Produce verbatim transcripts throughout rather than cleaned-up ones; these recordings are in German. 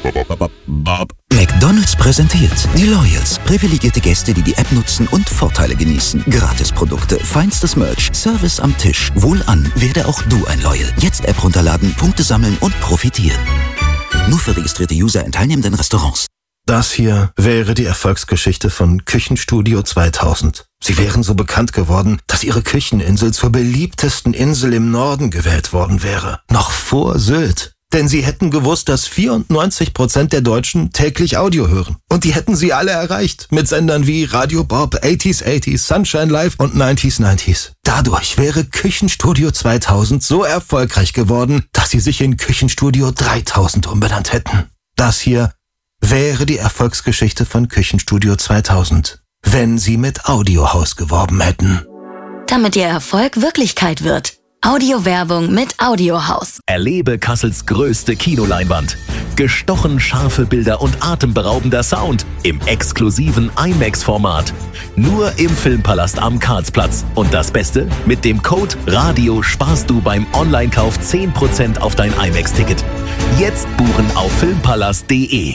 McDonald's präsentiert die Loyals. Privilegierte Gäste, die die App nutzen und Vorteile genießen. Gratisprodukte, feinstes Merch, Service am Tisch. Wohlan, werde auch du ein Loyal. Jetzt App runterladen, Punkte sammeln und profitieren. Nur für registrierte User in teilnehmenden Restaurants. Das hier wäre die Erfolgsgeschichte von Küchenstudio zweitausend. Sie wären so bekannt geworden, dass ihre Kücheninsel zur beliebtesten Insel im Norden gewählt worden wäre. Noch vor Sylt. Denn sie hätten gewusst, dass vierundneunzig Prozent der Deutschen täglich Audio hören. Und die hätten sie alle erreicht. Mit Sendern wie Radio Bob, achtziger achtziger, Sunshine Live und neunziger neunziger. Dadurch wäre Küchenstudio zweitausend so erfolgreich geworden, dass sie sich in Küchenstudio dreitausend umbenannt hätten. Das hier wäre die Erfolgsgeschichte von Küchenstudio zweitausend, wenn sie mit Audiohaus geworben hätten. Damit ihr Erfolg Wirklichkeit wird. Audiowerbung mit Audiohaus. Erlebe Kassels größte Kinoleinwand. Gestochen scharfe Bilder und atemberaubender Sound im exklusiven IMAX-Format. Nur im Filmpalast am Karlsplatz. Und das Beste? Mit dem Code RADIO sparst du beim Online-Kauf zehn Prozent auf dein IMAX-Ticket. Jetzt buchen auf filmpalast punkt de.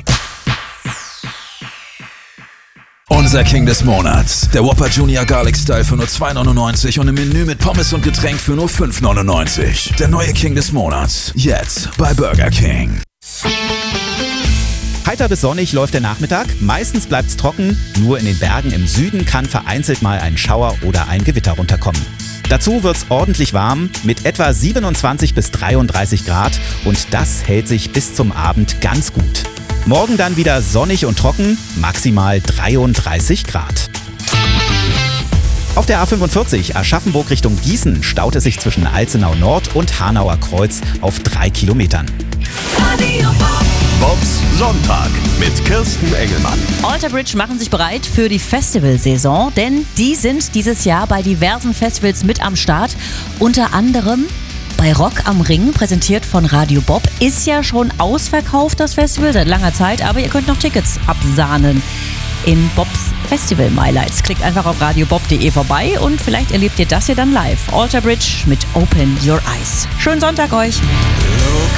Unser King des Monats. Der Whopper Junior Garlic Style für nur zwei neunundneunzig und im Menü mit Pommes und Getränk für nur fünf neunundneunzig. Der neue King des Monats. Jetzt bei Burger King. Heiter bis sonnig läuft der Nachmittag. Meistens bleibt's trocken. Nur in den Bergen im Süden kann vereinzelt mal ein Schauer oder ein Gewitter runterkommen. Dazu wird's ordentlich warm mit etwa siebenundzwanzig bis dreiunddreißig Grad. Und das hält sich bis zum Abend ganz gut. Morgen dann wieder sonnig und trocken, maximal dreiunddreißig Grad. Auf der A fünfundvierzig Aschaffenburg Richtung Gießen staut es sich zwischen Alzenau Nord und Hanauer Kreuz auf drei Kilometern. Bobs Sonntag mit Kirsten Engelmann. Alter Bridge machen sich bereit für die Festivalsaison, denn die sind dieses Jahr bei diversen Festivals mit am Start. Unter anderem bei Rock am Ring, präsentiert von Radio Bob. Ist ja schon ausverkauft, das Festival, seit langer Zeit, aber ihr könnt noch Tickets absahnen in Bobs Festival Highlights. Klickt einfach auf radiobob punkt de vorbei und vielleicht erlebt ihr das hier dann live. Alter Bridge mit Open Your Eyes. Schönen Sonntag euch!